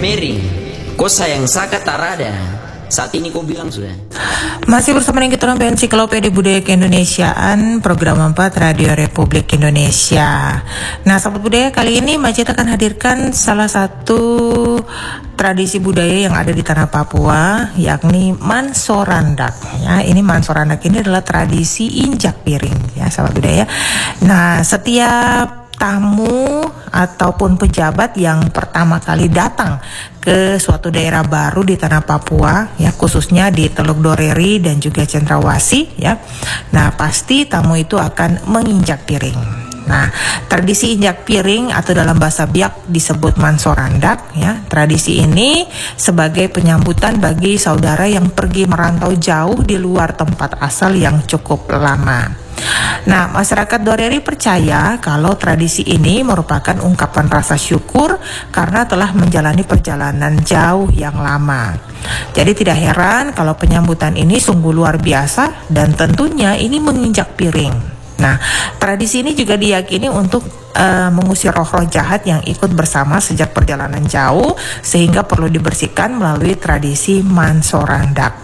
Mary, kau sayang Saka tarada. Saat ini kau bilang sudah. Masih bersama dengan kita orang Ensiklopedia Budaya Keindonesiaan, program 4 Radio Republik Indonesia. Nah, sahabat budaya, kali ini Majid akan hadirkan salah satu tradisi budaya yang ada di tanah Papua, yakni Mansorandak. Ya, ini Mansorandak ini adalah tradisi injak piring, ya sahabat budaya. Nah, setiap tamu ataupun pejabat yang pertama kali datang ke suatu daerah baru di tanah Papua, ya khususnya di Teluk Doreri dan juga Cendrawasih, ya. Nah, pasti tamu itu akan menginjak piring. Nah, tradisi injak piring atau dalam bahasa Biak disebut Mansorandak, ya. Tradisi ini sebagai penyambutan bagi saudara yang pergi merantau jauh di luar tempat asal yang cukup lama. Nah, masyarakat Doreri percaya kalau tradisi ini merupakan ungkapan rasa syukur karena telah menjalani perjalanan jauh yang lama. Jadi tidak heran kalau penyambutan ini sungguh luar biasa dan tentunya ini menginjak piring. Nah, tradisi ini juga diyakini untuk mengusir roh-roh jahat yang ikut bersama sejak perjalanan jauh, sehingga perlu dibersihkan melalui tradisi Mansorandak.